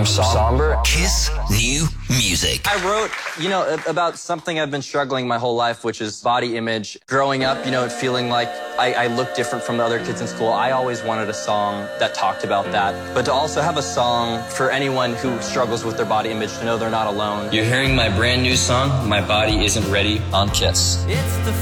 I'm somber. Kiss New Music. I wrote, about something I've been struggling my whole life, which is body image. Growing up, feeling like I look different from the other kids in school. I always wanted a song that talked about that. But to also have a song for anyone who struggles with their body image to know they're not alone. You're hearing my brand new song, My Body Isn't Ready, on Kiss.